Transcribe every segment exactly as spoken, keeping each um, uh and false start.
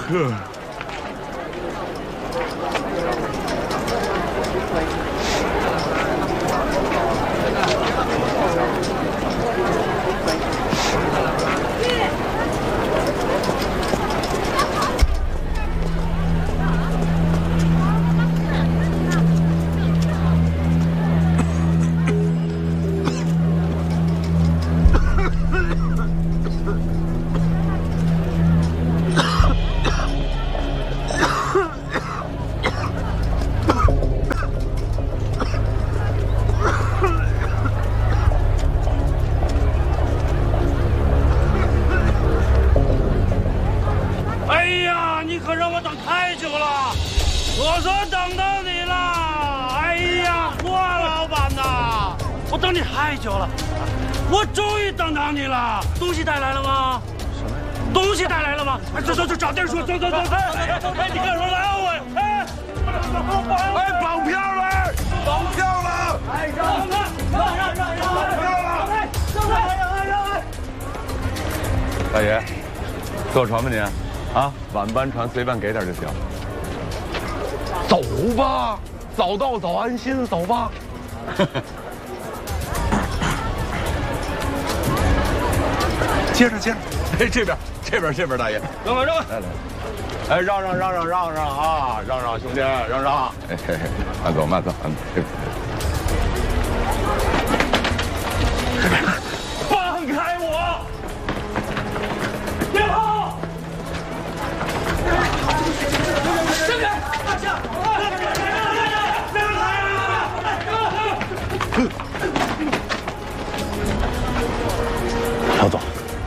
呵。 大爷，坐船吧您，啊，晚班船随便给点就行。走吧，早到早安心，走吧。 接着接着，哎，这边这边这边，大爷， 让开让开，来来，哎，让让让让让让啊，让让兄弟，让让，哎嘿嘿，慢走慢走，嗯，这边。这边， 放开我！别跑！这边，大下， 老总。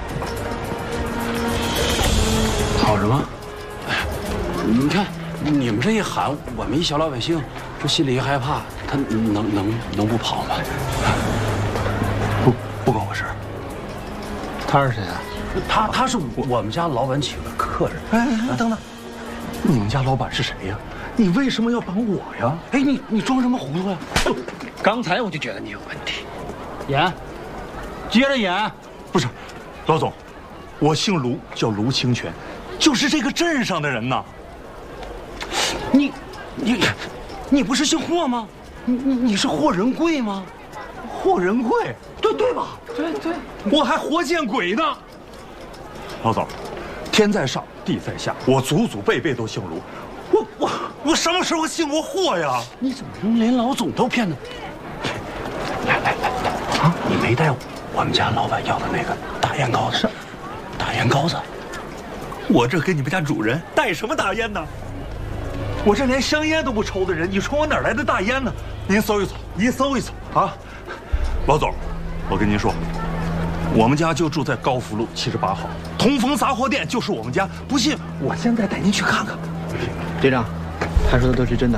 跑什么？哎，你看你们这一喊，我们一小老百姓，这心里一害怕，他能能能不跑吗？ 不不关我事。他是谁啊？ 他他是我们家老板请的客人。 哎哎，等等，你们家老板是谁呀？你为什么要帮我呀？ 哎，你你装什么糊涂呀？ 刚才我就觉得你有问题。 演，接着演。 不是，老总，我姓卢，叫卢清泉。就是这个镇上的人呐。 你，你，你不是姓霍吗？你你你是霍仁贵吗？ 霍仁贵， 对对吧？ 对对，我还活见鬼呢。老总，天在上，地在下，我祖祖辈辈都姓卢，我我我什么时候姓过霍呀？ 你怎么能连老总都骗呢？来来来来，啊，你没带我们家老板要的那个大烟膏子？大烟膏子。 我这给你们家主人带什么大烟呢？我这连香烟都不抽的人，你说我哪来的大烟呢？您搜一搜，您搜一搜啊！老总，我跟您说，我们家就住在高福路七十八号，同丰杂货店就是我们家。不信，我现在带您去看看。 队长，他说的都是真的。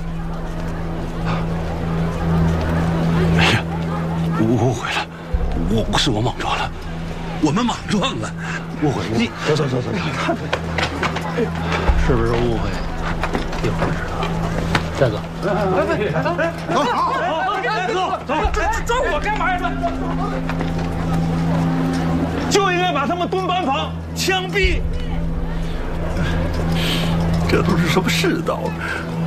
哎呀，误会了，我是我莽撞了。我们莽撞了，误会。你走走走走，你看看， 是不是误会？一会儿知道。再走。 哎哎哎，走好，走走，抓我干嘛呀？就应该把他们蹲班房枪毙。 这都是什么世道？